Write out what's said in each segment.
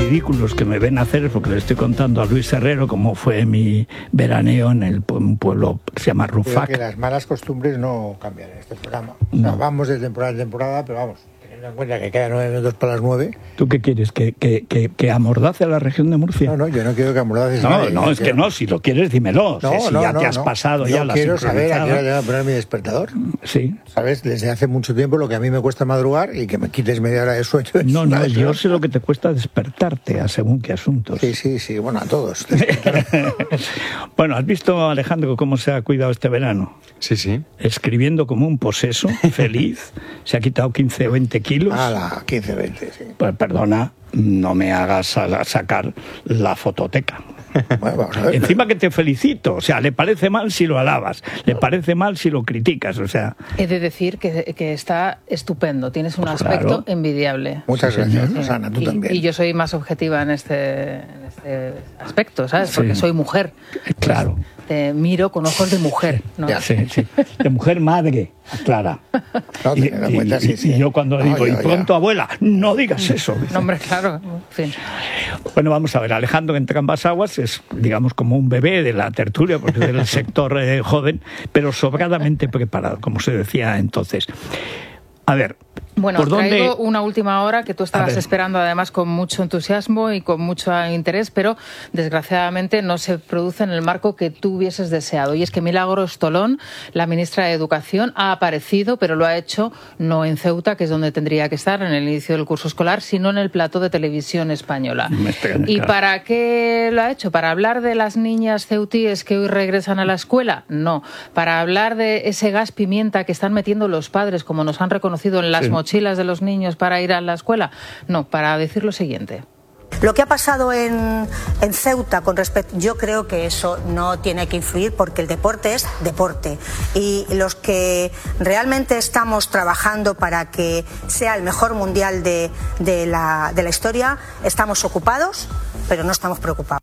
ridículos que me ven hacer es porque le estoy contando a Luis Herrero cómo fue mi veraneo en un pueblo que se llama Rufac. Creo que las malas costumbres no cambian en este programa. O sea, No. vamos de temporada en temporada, pero vamos, teniendo en cuenta que quedan 9 minutos para las 9. ¿Tú qué quieres? ¿Que amordace a la región de Murcia? No, yo no quiero que amordaces nadie. No, es que no, si lo quieres, dímelo. No, si ya te has pasado yo ya la quiero saber a qué hora sincronizada. tengo que poner mi despertador. Sí. ¿Sabes? Desde hace mucho tiempo lo que a mí me cuesta madrugar y que me quites media hora de sueño. No, yo sé lo que te cuesta despertarte a según qué asuntos. Sí, bueno, a todos. Bueno, ¿has visto, Alejandro, cómo se ha cuidado este verano? Sí. Escribiendo como un poseso, feliz. Se ha quitado 15 o 20 kilos. 15, 20, sí. Pues perdona, no me hagas sacar la fototeca. Bueno, vamos a ver. Encima que te felicito, o sea, le parece mal si lo alabas, le parece mal si lo criticas, o sea... He de decir que está estupendo, tienes un aspecto envidiable. Muchas gracias, Susana, tú y, también. Y yo soy más objetiva en este aspecto, ¿sabes? Porque soy mujer. Claro. Te miro con ojos de mujer, ¿no? Sí. De mujer madre, Clara. No, teniendo en cuenta, sí. Y yo cuando digo, y pronto abuela, no digas eso. No, hombre, claro. En fin. Bueno, vamos a ver, Alejandro entra en ambas aguas, es, digamos, como un bebé de la tertulia, porque es del sector joven, pero sobradamente preparado, como se decía entonces. A ver, bueno, ¿por dónde? Traigo una última hora que tú estabas esperando además con mucho entusiasmo y con mucho interés, pero desgraciadamente no se produce en el marco que tú hubieses deseado. Y es que Milagros Tolón, la ministra de Educación, ha aparecido, pero lo ha hecho no en Ceuta, que es donde tendría que estar en el inicio del curso escolar, sino en el plató de televisión española. ¿Y para qué lo ha hecho? ¿Para hablar de las niñas ceutíes que hoy regresan a la escuela? No. ¿Para hablar de ese gas pimienta que están metiendo los padres, como nos han reconocido en las mochilas de los niños para ir a la escuela? No, para decir lo siguiente. Lo que ha pasado en Ceuta con respecto, yo creo que eso no tiene que influir porque el deporte es deporte y los que realmente estamos trabajando para que sea el mejor mundial de la historia estamos ocupados, pero no estamos preocupados.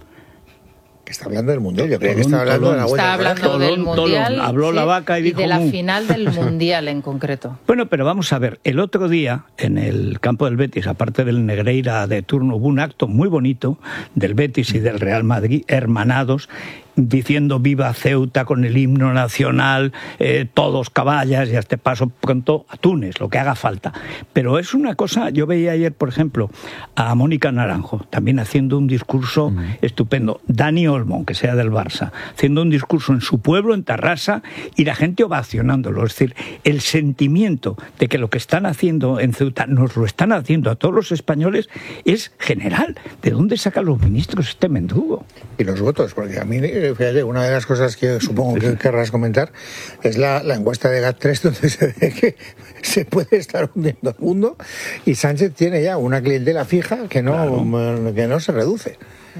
Que está hablando del mundial, yo creo que está hablando de la vuelta. Está hablando del mundial, habló la vaca y dijo de la final del mundial en concreto. Bueno, pero vamos a ver, el otro día en el campo del Betis, aparte del Negreira de turno, hubo un acto muy bonito del Betis y del Real Madrid hermanados, diciendo viva Ceuta con el himno nacional, todos caballas y a este paso pronto a Túnez, lo que haga falta. Pero es una cosa, yo veía ayer, por ejemplo, a Mónica Naranjo, también haciendo un discurso estupendo, Dani Olmo, que sea del Barça, haciendo un discurso en su pueblo, en Tarrasa, y la gente ovacionándolo. Es decir, el sentimiento de que lo que están haciendo en Ceuta nos lo están haciendo a todos los españoles es general. ¿De dónde sacan los ministros este mendrugo? Y los votos, porque a mí, fíjate, una de las cosas que supongo que querrás comentar es la encuesta de GAT3, donde se ve que se puede estar hundiendo el mundo y Sánchez tiene ya una clientela fija que no se reduce.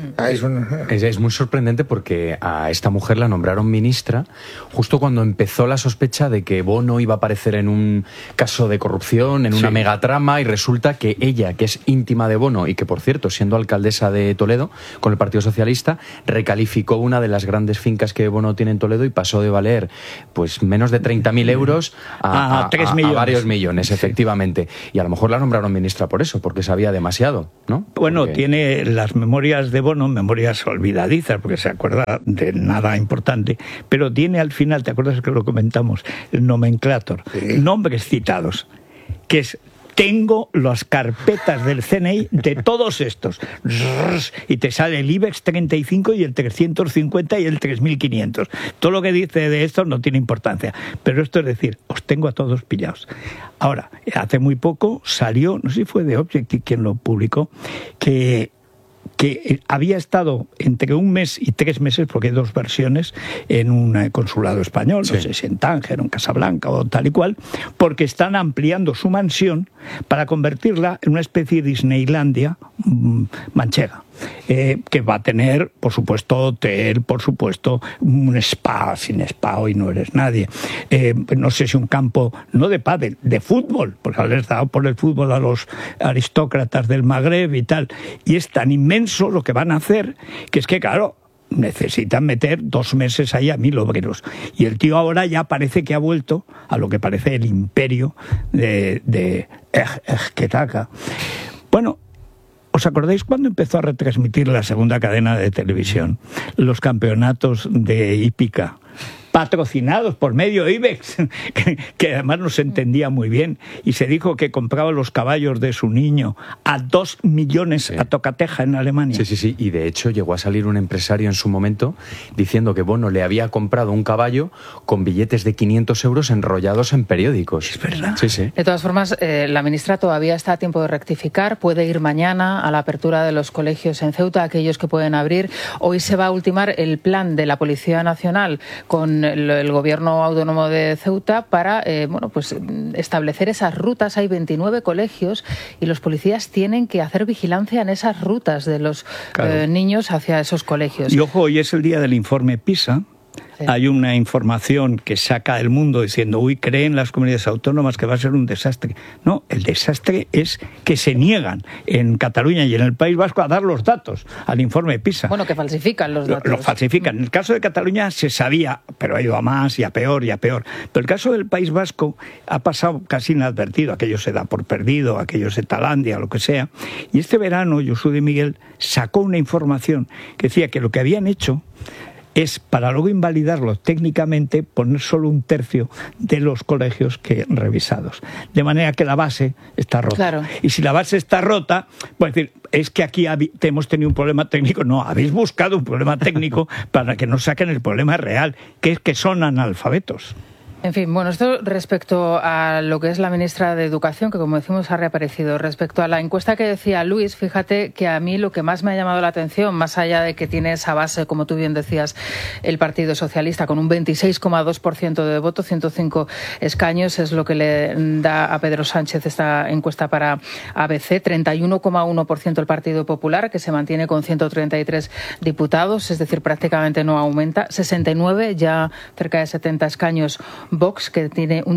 Es muy sorprendente porque a esta mujer la nombraron ministra justo cuando empezó la sospecha de que Bono iba a aparecer en un caso de corrupción, en una megatrama, y resulta que ella, que es íntima de Bono y que, por cierto, siendo alcaldesa de Toledo con el Partido Socialista, recalificó una de las grandes fincas que Bono tiene en Toledo y pasó de valer pues menos de 30.000 euros a 3 millones. A varios millones, efectivamente. Y a lo mejor la nombraron ministra por eso, porque sabía demasiado, ¿no? Bueno, tiene las memorias de Bono, memorias olvidadizas, porque se acuerda de nada importante, pero tiene al final, ¿te acuerdas que lo comentamos? El nomenclator, nombres citados, que es: tengo las carpetas del CNI de todos estos. Y te sale el IBEX 35 y el 350 y el 3500. Todo lo que dice de esto no tiene importancia. Pero esto es decir, os tengo a todos pillados. Ahora, hace muy poco salió, no sé si fue de Objective quien lo publicó, que había estado entre 1 mes y 3 meses, porque hay 2 versiones, en un consulado español, no sé si en Tánger o en Casablanca o tal y cual, porque están ampliando su mansión para convertirla en una especie de Disneylandia manchega. Que va a tener, por supuesto, hotel, por supuesto, un spa. Sin spa hoy no eres nadie. No sé si un campo, no de pádel, de fútbol, porque les dado por el fútbol a los aristócratas del Magreb y tal. Y es tan inmenso lo que van a hacer, que es que, claro, necesitan meter 2 meses ahí a 1.000 obreros. Y el tío ahora ya parece que ha vuelto a lo que parece el imperio de Ejketaka. Bueno, ¿Os acordáis cuando empezó a retransmitir la segunda cadena de televisión los campeonatos de hípica? Patrocinados por medio IBEX, que además no se entendía muy bien, y se dijo que compraba los caballos de su niño a 2 millones a tocateja en Alemania. Sí, y de hecho llegó a salir un empresario en su momento diciendo que Bono le había comprado un caballo con billetes de 500 euros enrollados en periódicos. Es verdad. Sí. De todas formas, la ministra todavía está a tiempo de rectificar, puede ir mañana a la apertura de los colegios en Ceuta, aquellos que pueden abrir. Hoy se va a ultimar el plan de la Policía Nacional con el Gobierno Autónomo de Ceuta para establecer esas rutas. Hay 29 colegios y los policías tienen que hacer vigilancia en esas rutas de los niños hacia esos colegios. Y ojo, hoy es el día del informe PISA. Sí. Hay una información que saca El Mundo diciendo, creen las comunidades autónomas que va a ser un desastre. No, el desastre es que se niegan en Cataluña y en el País Vasco a dar los datos al informe PISA. Bueno, que falsifican los datos. Lo falsifican. En el caso de Cataluña se sabía, pero ha ido a más y a peor y a peor. Pero el caso del País Vasco ha pasado casi inadvertido. Aquello se da por perdido, aquello es de Talandia, lo que sea. Y este verano Josu de Miguel sacó una información que decía que lo que habían hecho es, para luego invalidarlo técnicamente, poner solo 1/3 de los colegios revisados. De manera que la base está rota. Claro. Y si la base está rota, pues decir, es que aquí hemos tenido un problema técnico. No, habéis buscado un problema técnico para que no saquen el problema real, que es que son analfabetos. En fin, bueno, esto respecto a lo que es la ministra de Educación, que como decimos ha reaparecido. Respecto a la encuesta que decía Luis, fíjate que a mí lo que más me ha llamado la atención, más allá de que tiene esa base, como tú bien decías, el Partido Socialista, con un 26,2% de voto, 105 escaños, es lo que le da a Pedro Sánchez esta encuesta para ABC, 31,1% el Partido Popular, que se mantiene con 133 diputados, es decir, prácticamente no aumenta, 69, ya cerca de 70 escaños Vox, que tiene un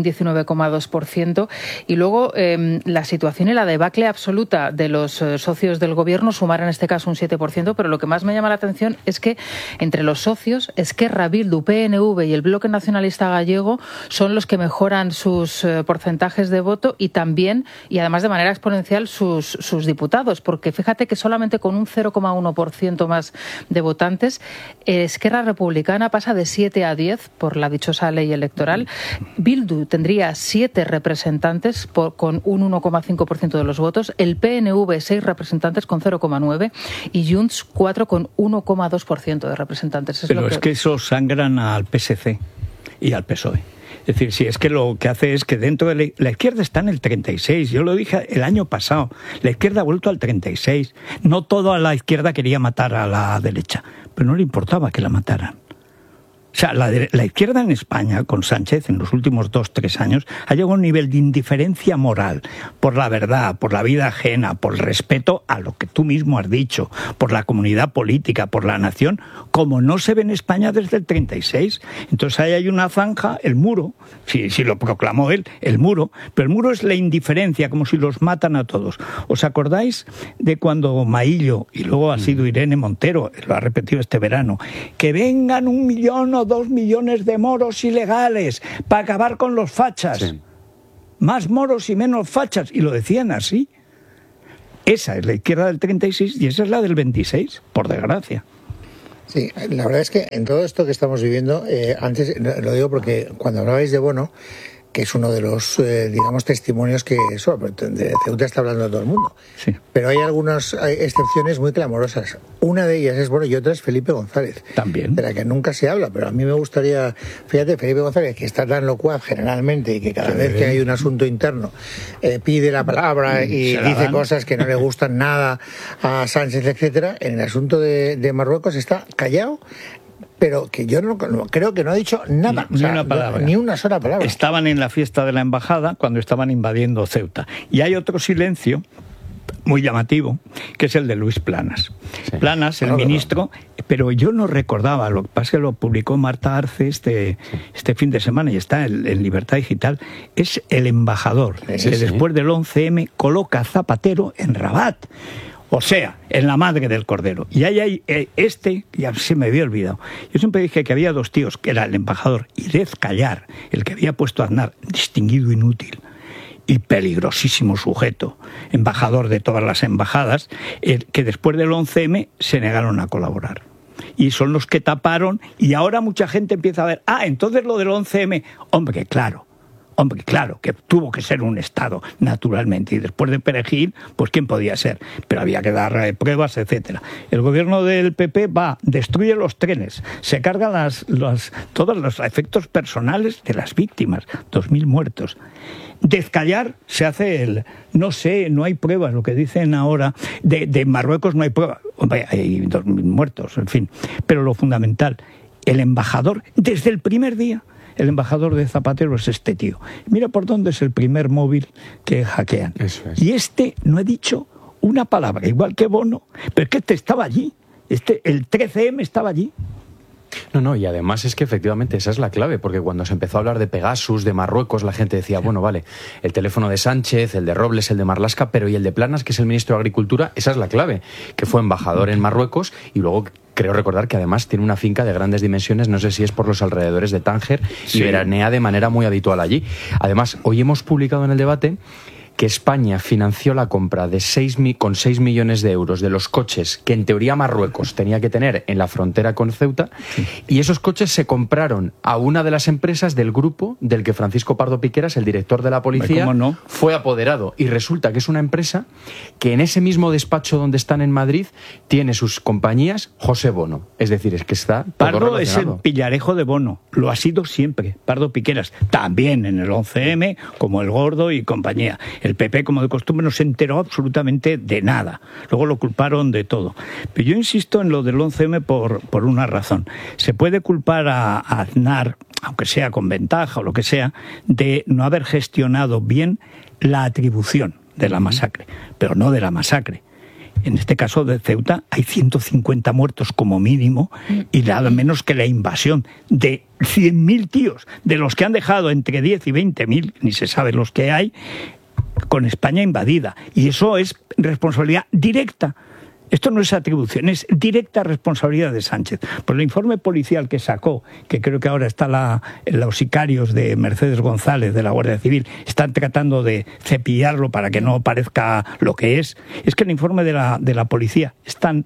19,2%, y luego la situación y la debacle absoluta de los socios del Gobierno, sumar en este caso un 7%, pero lo que más me llama la atención es que entre los socios, Esquerra, Bildu, PNV y el Bloque Nacionalista Gallego son los que mejoran sus porcentajes de voto y también, y además de manera exponencial, sus diputados, porque fíjate que solamente con un 0,1% más de votantes, Esquerra Republicana pasa de 7 a 10 por la dichosa ley electoral. Bildu tendría 7 representantes con un 1,5% de los votos, el PNV 6 representantes con 0,9% y Junts 4 con 1,2% de representantes. Pero es que eso sangran al PSC y al PSOE. Es decir, si es que lo que hace es que dentro de la izquierda está en el 36, yo lo dije el año pasado, la izquierda ha vuelto al 36, no toda la izquierda quería matar a la derecha, pero no le importaba que la mataran. O sea, la izquierda en España, con Sánchez, en los últimos 2-3 años, ha llegado a un nivel de indiferencia moral por la verdad, por la vida ajena, por el respeto a lo que tú mismo has dicho, por la comunidad política, por la nación, como no se ve en España desde el 36. Entonces ahí hay una zanja, el muro, si lo proclamó él, el muro, pero el muro es la indiferencia, como si los matan a todos. ¿Os acordáis de cuando Maillo, y luego ha sido Irene Montero, lo ha repetido este verano, que vengan 1 millón o 2 millones de moros ilegales para acabar con los fachas? Sí. Más moros y menos fachas. Y lo decían así. Esa es la izquierda del 36 y esa es la del 26, por desgracia. Sí, la verdad es que en todo esto que estamos viviendo, antes lo digo porque cuando hablabais de Bono, que es uno de los, digamos, testimonios que de Ceuta está hablando todo el mundo. Sí. Pero hay algunas excepciones muy clamorosas. Una de ellas es Bono y otra es Felipe González. También. De la que nunca se habla, pero a mí me gustaría, fíjate, Felipe González, que está tan locuaz generalmente y que cada vez que hay un asunto interno pide la palabra y dice cosas que no le gustan nada a Sánchez, etcétera. En el asunto de Marruecos está callado, pero que yo no creo que no ha dicho nada, ni una palabra, ni una sola palabra. Estaban en la fiesta de la embajada cuando estaban invadiendo Ceuta. Y hay otro silencio muy llamativo, que es el de Luis Planas. Sí. Planas, el ministro, pero yo no recordaba, lo que pasa es que lo publicó Marta Arce este fin de semana y está en Libertad Digital, es el embajador que después del 11M coloca a Zapatero en Rabat. O sea, en la madre del Cordero. Y ahí hay ya se me había olvidado. Yo siempre dije que había 2 tíos, que era el embajador y Dez Callar, el que había puesto a Aznar, distinguido inútil, y peligrosísimo sujeto, embajador de todas las embajadas, que después del 11M se negaron a colaborar. Y son los que taparon, y ahora mucha gente empieza a ver, entonces lo del 11M, hombre, claro, que tuvo que ser un Estado, naturalmente, y después de Perejil, pues ¿quién podía ser? Pero había que dar pruebas, etcétera. El gobierno del PP destruye los trenes, se cargan todos los efectos personales de las víctimas, 2.000 muertos. Descallar se hace no hay pruebas, lo que dicen ahora, de Marruecos no hay pruebas, hay 2.000 muertos, en fin. Pero lo fundamental, el embajador, desde el primer día, el embajador de Zapatero es este tío. Mira por dónde es el primer móvil que hackean. Eso es. Y no he dicho una palabra, igual que Bono, pero es que estaba allí. El 13M estaba allí. No, y además es que efectivamente esa es la clave, porque cuando se empezó a hablar de Pegasus, de Marruecos, la gente decía, bueno, vale, el teléfono de Sánchez, el de Robles, el de Marlaska, pero ¿y el de Planas, que es el ministro de Agricultura? Esa es la clave, que fue embajador en Marruecos y luego creo recordar que además tiene una finca de grandes dimensiones, no sé si es por los alrededores de Tánger, y veranea de manera muy habitual allí. Además, hoy hemos publicado en el debate que España financió la compra con 6 millones de euros de los coches que en teoría Marruecos tenía que tener en la frontera con Ceuta, y esos coches se compraron a una de las empresas del grupo del que Francisco Pardo Piqueras, el director de la policía, fue apoderado. Y resulta que es una empresa que en ese mismo despacho donde están en Madrid tiene sus compañías José Bono. Es decir, es que está todo Pardo es relacionado. el pillarejo de Bono, lo ha sido siempre, Pardo Piqueras, también en el 11M, como el Gordo y compañía. El PP, como de costumbre, no se enteró absolutamente de nada. Luego lo culparon de todo. Pero yo insisto en lo del 11M por una razón. Se puede culpar a Aznar, aunque sea con ventaja o lo que sea, de no haber gestionado bien la atribución de la masacre, pero no de la masacre. En este caso de Ceuta hay 150 muertos como mínimo, y nada menos que la invasión de 100.000 tíos, de los que han dejado entre 10 y 20.000, ni se sabe los que hay, con España invadida. Y eso es responsabilidad directa. Esto no es atribución, es directa responsabilidad de Sánchez. Por el informe policial que sacó, que creo que ahora está los sicarios de Mercedes González, de la Guardia Civil, están tratando de cepillarlo para que no parezca lo que es que el informe de la policía están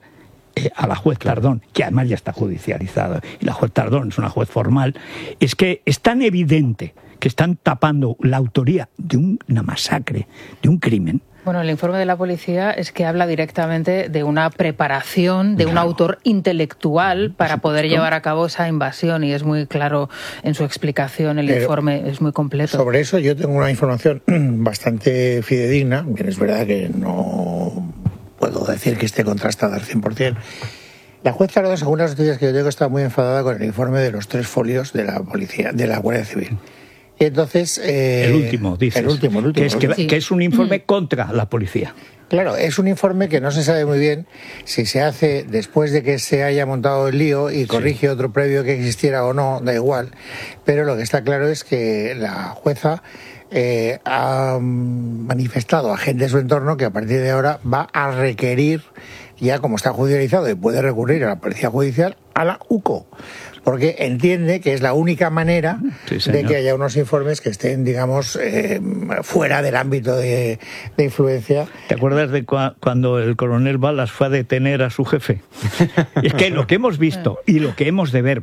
a la juez Tardón, que además ya está judicializado, y la juez Tardón es una juez formal, es que es tan evidente que están tapando la autoría de una masacre, de un crimen. Bueno, el informe de la policía es que habla directamente de una preparación de un autor intelectual para poder llevar a cabo esa invasión, y es muy claro en su explicación, el informe es muy completo. Sobre eso yo tengo una información bastante fidedigna, bien es verdad que no puedo decir que esté contrastada al 100%. La juez Tardón, según las noticias que yo tengo, está muy enfadada con el informe de los 3 folios de la policía, de la Guardia Civil. Y entonces el último, dices. El último. Que es un informe contra la policía. Claro, es un informe que no se sabe muy bien si se hace después de que se haya montado el lío y corrige otro previo que existiera o no, da igual. Pero lo que está claro es que la jueza ha manifestado a gente de su entorno que a partir de ahora va a requerir, ya como está judicializado y puede recurrir a la policía judicial, a la UCO, porque entiende que es la única manera de que haya unos informes que estén, digamos, fuera del ámbito de influencia. ¿Te acuerdas de cuando el coronel Balas fue a detener a su jefe? Es que lo que hemos visto y lo que hemos de ver